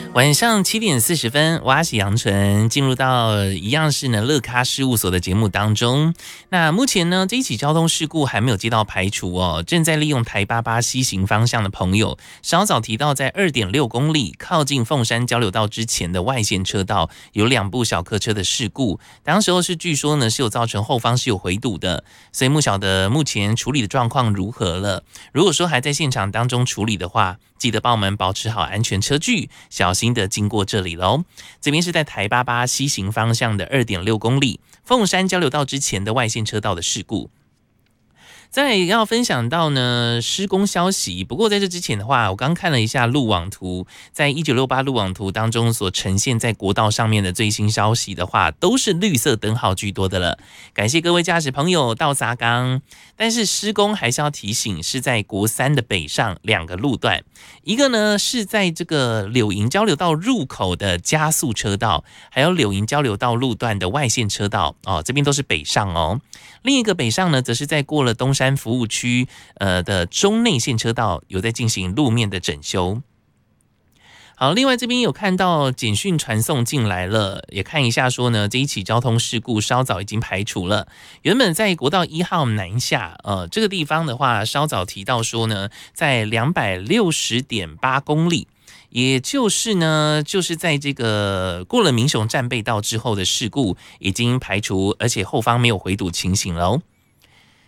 晚上7:40，我是杨纯，进入到一样是呢乐咖事务所的节目当中。那目前呢这一起交通事故还没有接到排除哦，正在利用台88西行方向的朋友，稍早提到在 2.6 公里靠近凤山交流道之前的外线车道有2部小客车的事故，当时候是据说呢是有造成后方是有回堵的，所以不晓得目前处理的状况如何了。如果说还在现场当中处理的话，记得帮我们保持好安全车距，小心的经过这里咯。这边是在台88西行方向的 2.6 公里凤山交流道之前的外线车道的事故。再来要分享到呢施工消息，不过在这之前的话，我刚看了一下路网图，在1968路网图当中所呈现在国道上面的最新消息的话，都是绿色灯号居多的了。感谢各位驾驶朋友到撒岗，但是施工还是要提醒，是在国3的北上2个路段，一个呢是在这个柳营交流道入口的加速车道，还有柳营交流道路段的外线车道哦，这边都是北上哦。另一个北上呢，则是在过了东山服务区的中内线车道有在进行路面的整修。好，另外这边有看到简讯传送进来了，也看一下说呢，这一起交通事故稍早已经排除了。原本在国道1号南下，这个地方的话，稍早提到说呢，在 260.8 公里。也就是呢，就是在这个过了民雄战备道之后的事故已经排除，而且后方没有回堵情形了哦。